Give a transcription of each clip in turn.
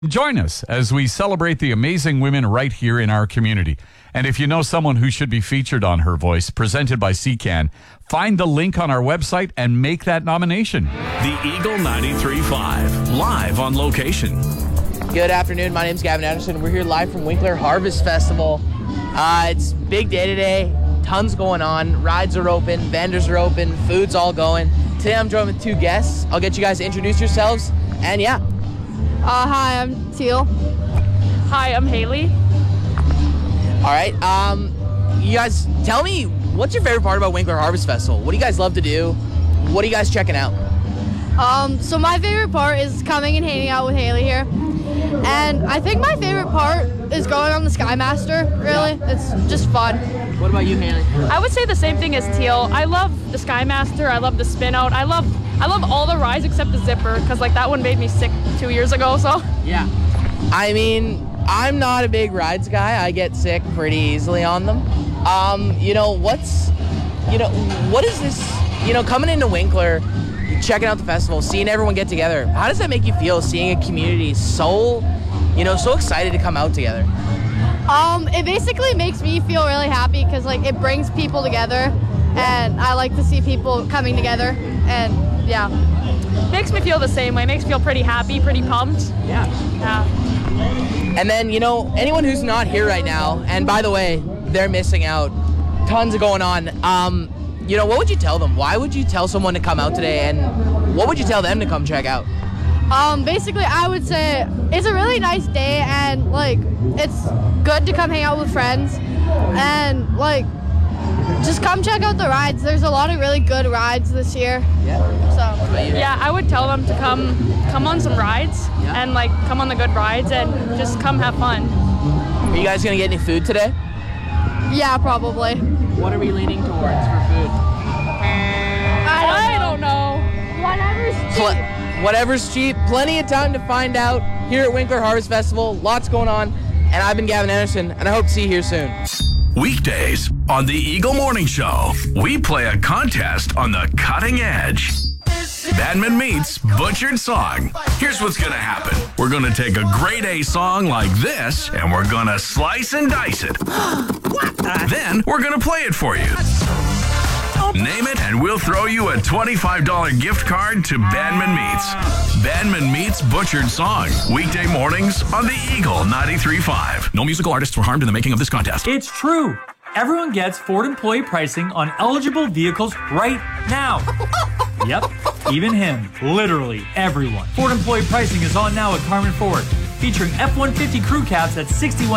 Join us as we celebrate the amazing women right here in our community. And if you know someone who should be featured on Her Voice, presented by CCAN, find the link on our website and make that nomination. The Eagle 93.5, live on location. Good afternoon. My name's Gavin Anderson. We're here live from Winkler Harvest Festival. It's a big day today. Tons going on. Rides are open. Vendors are open. Food's all going. Today I'm joined with two guests. I'll get you guys to introduce yourselves. And yeah. Hi, I'm Teal. Hi, I'm Haley. All right. You guys, tell me, what's your favorite part about Winkler Harvest Festival? What do you guys love to do? What are you guys checking out? So my favorite part is coming and hanging out with Haley here. And I think my favorite part is going on the Skymaster, really. It's just fun. What about you, Haley? I would say the same thing as Teal. I love the Skymaster. I love the spin out. I love all the rides except the zipper, because like that one made me sick 2 years ago. So yeah. I mean, I'm not a big rides guy. I get sick pretty easily on them. What is this? Coming into Winkler, checking out the festival, seeing everyone get together. How does that make you feel, seeing a community so excited to come out together? It basically makes me feel really happy because like it brings people together, and I like to see people coming together, and yeah. Makes me feel the same way. Makes me feel pretty happy, pretty pumped. Yeah. And then, anyone who's not here right now, and by the way, they're missing out. Tons going on. What would you tell them? Why would you tell someone to come out today, and what would you tell them to come check out? Basically, I would say it's a really nice day, and like it's good to come hang out with friends, and like just come check out the rides. There's a lot of really good rides this year. Yeah. So yeah, I would tell them to come on some rides, and like come on the good rides and just come have fun. Are you guys gonna get any food today? yeah, probably. What are we leaning towards for food? I don't know. Whatever's cheap. Whatever's cheap. Plenty of time to find out here at Winkler Harvest Festival. Lots going on. And I've been Gavin Anderson, and I hope to see you here soon. Weekdays on the Eagle Morning Show, we play a contest on the cutting edge. Badman meets Butchered Song. Here's what's going to happen. We're going to take a grade A song like this, and we're going to slice and dice it. Then we're going to play it for you. Name it, and we'll throw you a $25 gift card to Badman Meats. Badman Meets Butchered Song. Weekday mornings on the Eagle 93.5. No musical artists were harmed in the making of this contest. It's true. Everyone gets Ford employee pricing on eligible vehicles right now. Yep, even him. Literally everyone. Ford employee pricing is on now at Carmen Ford, featuring F-150 crew cabs at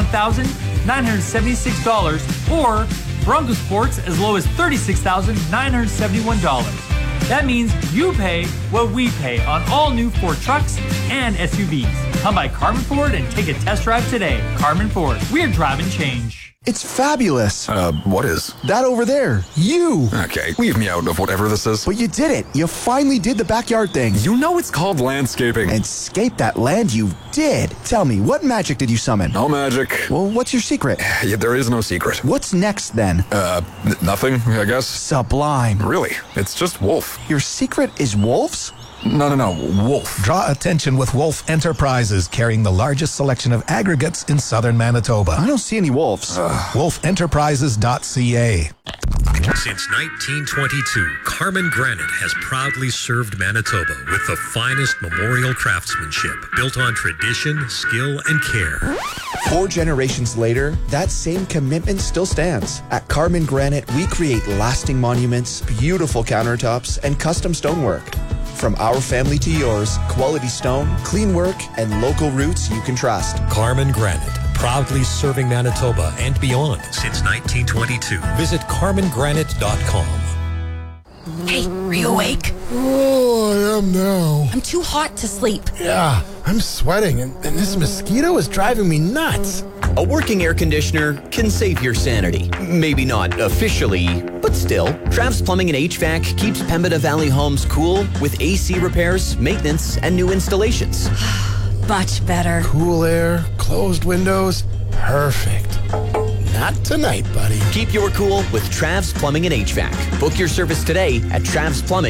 $61,976 or Bronco Sports as low as $36,971. That means you pay what we pay on all new Ford trucks and SUVs. Come by Carmen Ford and take a test drive today. Carmen Ford, we're driving change. It's fabulous. What is? That over there. You. Okay, leave me out of whatever this is. But you did it. You finally did the backyard thing. You know it's called landscaping. And scape that land you did. Tell me, what magic did you summon? No magic. Well, what's your secret? Yeah, there is no secret. What's next then? Nothing, I guess. Sublime. Really? It's just wolf. Your secret is wolves? No, wolf. Draw attention with Wolf Enterprises, carrying the largest selection of aggregates in southern Manitoba. I don't see any wolves. Wolfenterprises.ca. Since 1922, Carmen Granite has proudly served Manitoba with the finest memorial craftsmanship built on tradition, skill, and care. 4 generations later, that same commitment still stands. At Carmen Granite, we create lasting monuments, beautiful countertops, and custom stonework. From our family to yours, quality stone, clean work, and local roots you can trust. Carmen Granite, proudly serving Manitoba and beyond since 1922. Visit carmengranite.com. Hey, are you awake? Oh, I am now. I'm too hot to sleep. Yeah, I'm sweating, and this mosquito is driving me nuts. A working air conditioner can save your sanity. Maybe not officially, but still. Trav's Plumbing and HVAC keeps Pembina Valley homes cool with AC repairs, maintenance, and new installations. Much better. Cool air, closed windows, perfect. Not tonight, buddy. Keep your cool with Trav's Plumbing and HVAC. Book your service today at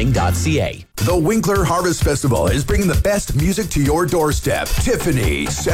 travsplumbing.ca. The Winkler Harvest Festival is bringing the best music to your doorstep. Tiffany,